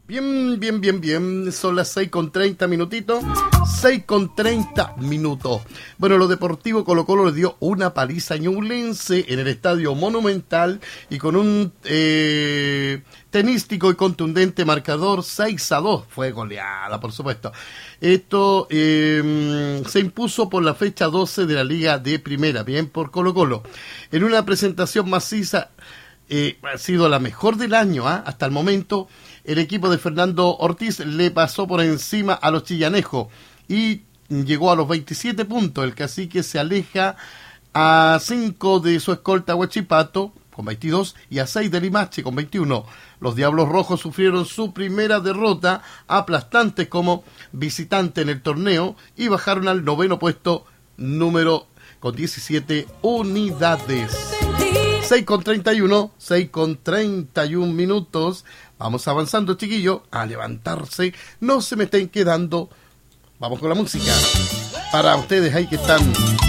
Bien. Son las 6:30 minutitos. 6:30 minutos. Bueno, lo deportivo Colo-Colo le dio una paliza a Ñublense en el Estadio Monumental y con un tenístico y contundente marcador 6-2. Fue goleada, por supuesto. Esto se impuso por la fecha 12 de la Liga de Primera. Bien por Colo-Colo. En una presentación maciza, ha sido la mejor del año, hasta el momento. El equipo de Fernando Ortiz le pasó por encima a los chillanejos y llegó a los 27 puntos. El cacique se aleja a 5 de su escolta Huachipato con 22 y a 6 de Limache con 21. Los Diablos Rojos sufrieron su primera derrota aplastante como visitante en el torneo y bajaron al 9º puesto número con 17 unidades. 6:31 minutos. Vamos avanzando, chiquillos, a levantarse. No se me estén quedando. Vamos con la música. Para ustedes ahí que están